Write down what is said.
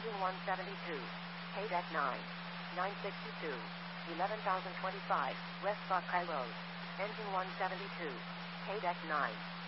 Engine 172. KDEC 9. 962. 11,025. West Buckeye Road. Engine 172. KDEC 9.